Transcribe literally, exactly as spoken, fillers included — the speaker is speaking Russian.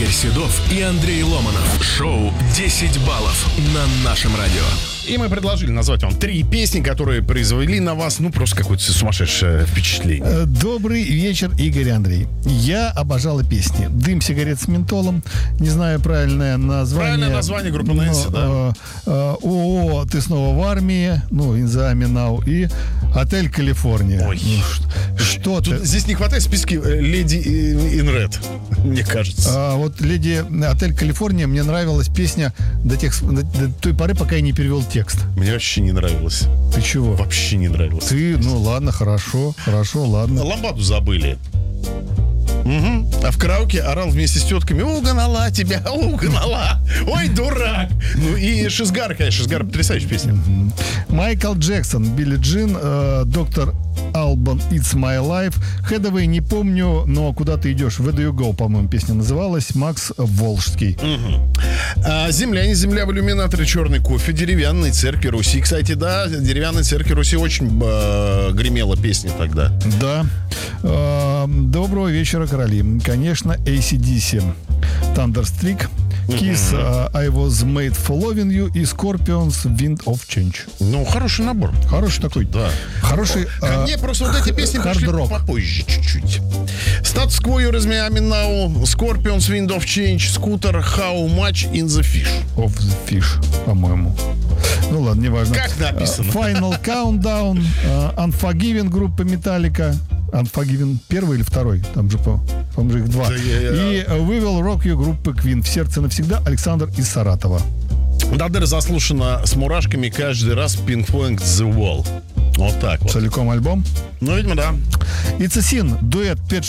Игорь Седов и Андрей Ломанов. Шоу «десять баллов» на нашем радио. И мы предложили назвать вам три песни, которые произвели на вас, ну, просто какое-то сумасшедшее впечатление. Добрый вечер, Игорь и Андрей. Я обожала песни. «Дым сигарет с ментолом», не знаю правильное название. Правильное название группы Нэнси, да. Э, э, «ООО, ты снова в армии», ну, «In the Army Now», и «Отель Калифорния». Ой. Ну, что Тут, ты? здесь не хватает списки «Леди in Red», мне кажется. А вот «Леди Отель Калифорния» мне нравилась песня до, тех, до, до той поры, пока я не перевел текст. Мне вообще не нравилось. Ты чего? Вообще не нравилось. Ты, ну ладно, хорошо, хорошо, ладно. Ламбаду забыли. Угу. А в караоке орал вместе с тетками: угнала тебя, угнала. Ой, дурак. Ну и Шизгар, конечно, Шизгар потрясающая песня. Майкл Джексон, Билли Джин, э, доктор Албан, It's My Life. Хэдэвэй не помню, но «Куда ты идешь?» Where do you go, по-моему, песня называлась. Макс Волжский. Угу. А, земляне, земля в иллюминаторе, черный кофе, деревянной церкви Руси. Кстати, да, деревянной церкви Руси очень э, гремела песня тогда. Да. Э, доброго вечера, короли. Конечно, эй си ди си. Thunderstruck, Kiss, uh, I Was Made for Loving You и Scorpions, Wind of Change. Ну, хороший набор. Хороший такой. Да. Хороший. Ко мне просто вот эти песни пришли попозже чуть-чуть. Status Quo, You Raise Me Up Now, Scorpions, Wind of Change, Scooter, How Much in the Fish. Of the Fish, по-моему. Ну ладно, неважно. Как написано? Final Countdown, uh, Unforgiven группа Metallica. Unforgiven первый или второй? Там же, по, по-моему, же их два. Да, я, я... И We Will Rock You группы Queen. В сердце навсегда. Александр из Саратова. Дадер заслушана с мурашками каждый раз Pink Floyd The Wall. Вот так вот. Целиком альбом? Ну, видимо, да. It's a Sin. Дуэт Pet